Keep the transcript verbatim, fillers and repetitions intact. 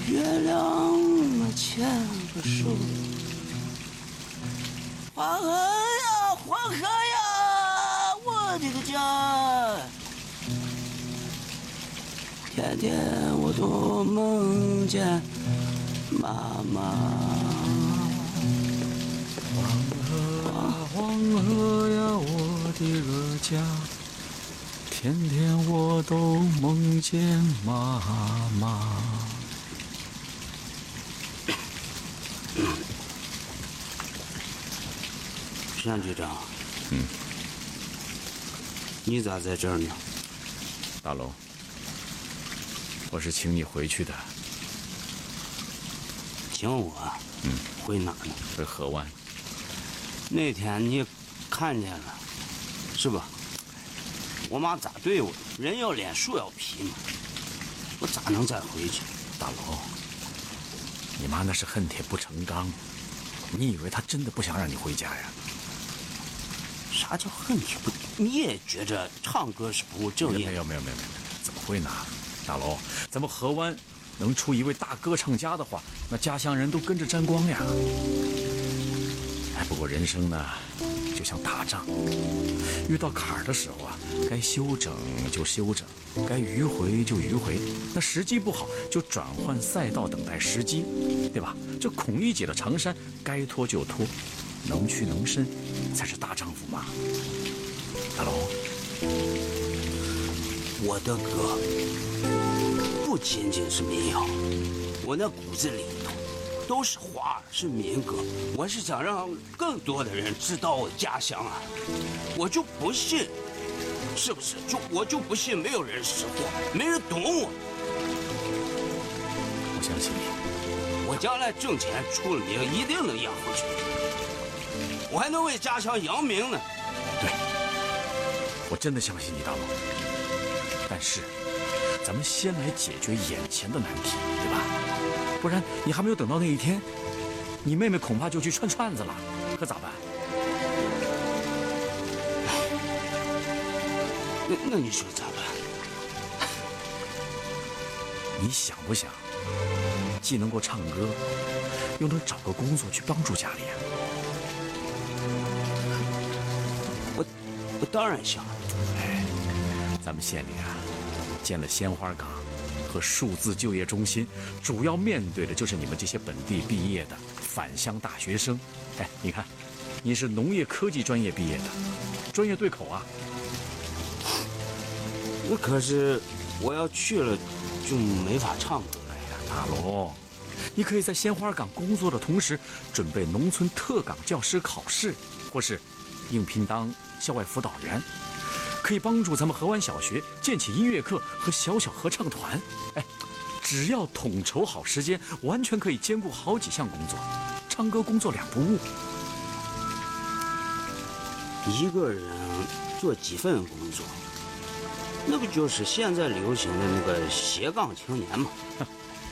月亮那牵个手，黄河呀，黄河呀，我的个家！天天我都梦见妈妈。 黄河啊，黄河呀，我的个家！天天我都梦见妈妈。 山局长， 嗯， 你咋在这儿呢？ 大龙，我是请你回去的。 请我？ 嗯， 回哪呢？ 回河湾。 那天你看见了，是吧？我妈咋对我？人要脸，树要皮嘛。我咋能再回去？ 大龙，你妈那是恨铁不成钢，你以为她真的不想让你回家呀？ 啥叫恨铁不？你也觉着唱歌是不务正业？ 没有没有没有没有，怎么会呢？大龙，咱们河湾能出一位大歌唱家的话，那家乡人都跟着沾光呀。哎，不过人生呢，就像打仗，遇到坎儿的时候啊，该休整就休整，该迂回就迂回。那时机不好，就转换赛道，等待时机，对吧？这孔乙己的长衫，该脱就脱，能屈能伸，才是大丈夫嘛。大龙， 我的歌不仅仅是民谣，我那骨子里头都是花儿，是民歌。我是想让更多的人知道我家乡啊！我就不信，是不是？就我就不信没有人识货，没人懂我。 我相信你， 我将来挣钱出了名，一定能养活去。我还能为家乡扬名呢。 对，我真的相信你，大龙。但是，咱们先来解决眼前的难题，对吧？不然你还没有等到那一天，你妹妹恐怕就去串串子了，可咋办？ 那那你说咋办？ 你想不想，既能够唱歌，又能找个工作去帮助家里啊？ 我我当然想。 哎，咱们县里啊，建了鲜花岗和数字就业中心，主要面对的就是你们这些本地毕业的返乡大学生。哎，你看，你是农业科技专业毕业的，专业对口啊。 那可是我要去了，就没法唱歌了呀。 大龙，你可以在鲜花岗工作的同时，准备农村特岗教师考试，或是应聘当校外辅导员，可以帮助咱们河湾小学建起音乐课和小小合唱团。哎，只要统筹好时间，完全可以兼顾好几项工作，唱歌工作两不误。 一个人做几份工作，那不就是现在流行的那个斜杠青年吗？